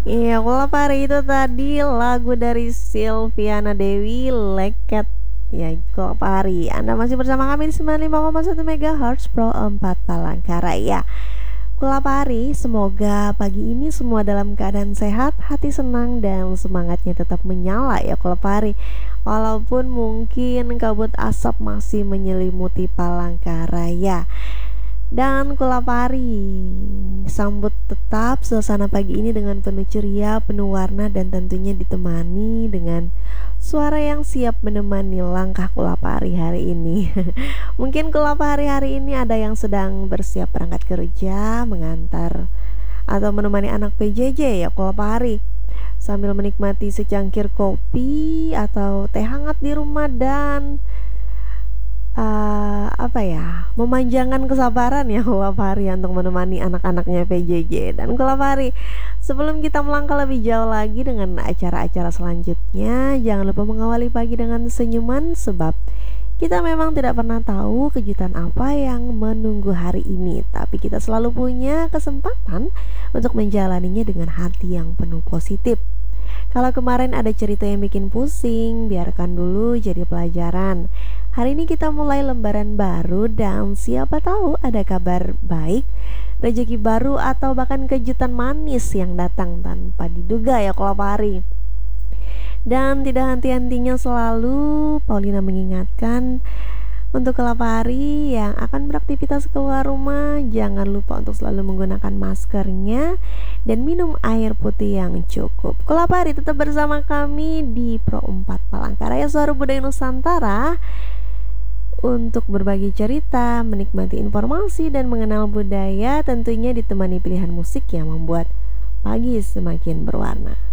Iya, kalau pari itu tadi lagu dari Silviana Dewi, Leket. Ya, kalau pari. Anda masih bersama kami di 95,1 MHz Pro 4 Palangkaraya. Kulapari, semoga pagi ini semua dalam keadaan sehat, hati senang dan semangatnya tetap menyala ya Kulapari. Walaupun mungkin kabut asap masih menyelimuti Palangkaraya. Dan Kulapari, sambut tetap suasana pagi ini dengan penuh ceria, penuh warna dan tentunya ditemani dengan suara yang siap menemani langkah Kulapari hari ini. Mungkin Kulapari hari ini ada yang sedang bersiap berangkat kerja, mengantar atau menemani anak PJJ ya Kulapari, sambil menikmati secangkir kopi atau teh hangat di rumah dan apa ya, memanjangkan kesabaran ya Kulapari untuk menemani anak-anaknya PJJ. Dan Kulapari, sebelum kita melangkah lebih jauh lagi dengan acara-acara selanjutnya, jangan lupa mengawali pagi dengan senyuman sebab kita memang tidak pernah tahu kejutan apa yang menunggu hari ini, tapi kita selalu punya kesempatan untuk menjalaninya dengan hati yang penuh positif. Kalau kemarin ada cerita yang bikin pusing, biarkan dulu jadi pelajaran. Hari ini kita mulai lembaran baru dan siapa tahu ada kabar baik, rezeki baru atau bahkan kejutan manis yang datang tanpa diduga ya kalau hari. Dan tidak henti-hentinya selalu Paulina mengingatkan untuk Kelapari yang akan beraktivitas keluar rumah, jangan lupa untuk selalu menggunakan maskernya dan minum air putih yang cukup. Kelapari tetap bersama kami di Pro 4 Palangkaraya Suara Budaya Nusantara untuk berbagi cerita, menikmati informasi dan mengenal budaya, tentunya ditemani pilihan musik yang membuat pagi semakin berwarna.